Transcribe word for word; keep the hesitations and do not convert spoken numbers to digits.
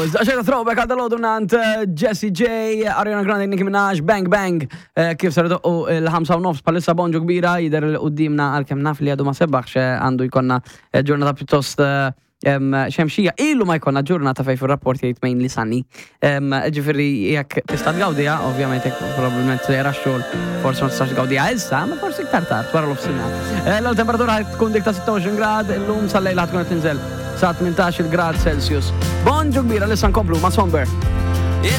Heroes. Għaxeta throwback għal dal-għodu nant Jessie J, Ariana Grande, Nicki Minaj, Bang Bang. Kif sardu il-ħamsa u nofs palissa bonġu kbira, jider l-qoddimna għal-kem naf li għadu ma sebaħx għandu jkonna ġurnata pjuttost xemxija. Illu ma jkonna ġurnata fej fil-rapport jgħid mejn li sanni. Ġifiri, jek tista' tgawdija, ovvjament jek probabilment jera xol, forse ma tistax tgawdija issa, ma forse iktar tard, wara l-ofsina. L-temperatura tkun dik ta' sitta u għoxrin grad, l-lum sal-lejla tkun tinżel sa' tmintax grad Celsius. Bonġu kbira, l-issa nkomplu ma' Somber.